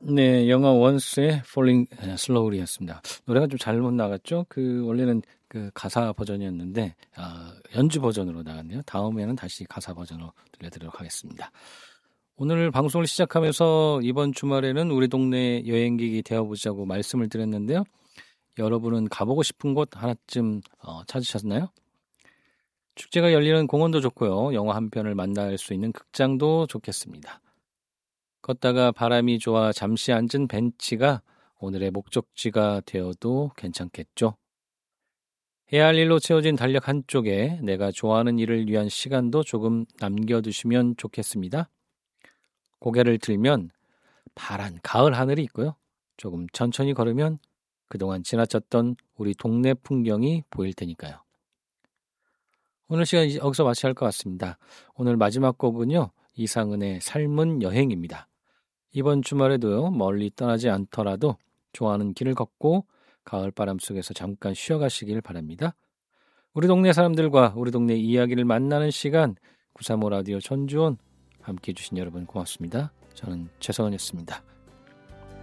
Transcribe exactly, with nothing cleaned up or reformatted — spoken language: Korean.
네, 영화 원스의 Falling Slowly였습니다. 노래가 좀 잘못 나갔죠? 그 원래는 그 가사 버전이었는데 아, 연주 버전으로 나갔네요. 다음에는 다시 가사 버전으로 들려드리도록 하겠습니다. 오늘 방송을 시작하면서 이번 주말에는 우리 동네 여행객이 되어보자고 말씀을 드렸는데요. 여러분은 가보고 싶은 곳 하나쯤 어, 찾으셨나요? 축제가 열리는 공원도 좋고요. 영화 한 편을 만날 수 있는 극장도 좋겠습니다. 걷다가 바람이 좋아 잠시 앉은 벤치가 오늘의 목적지가 되어도 괜찮겠죠. 해야 할 일로 채워진 달력 한쪽에 내가 좋아하는 일을 위한 시간도 조금 남겨두시면 좋겠습니다. 고개를 들면 파란 가을 하늘이 있고요. 조금 천천히 걸으면 그동안 지나쳤던 우리 동네 풍경이 보일 테니까요. 오늘 시간 여기서 마쳐야 할 것 같습니다. 오늘 마지막 곡은요. 이상은의 삶은 여행입니다. 이번 주말에도요. 멀리 떠나지 않더라도 좋아하는 길을 걷고 가을바람 속에서 잠깐 쉬어가시길 바랍니다. 우리 동네 사람들과 우리 동네 이야기를 만나는 시간 구삼오 라디오 전주원 함께해 주신 여러분 고맙습니다. 저는 최성원이었습니다.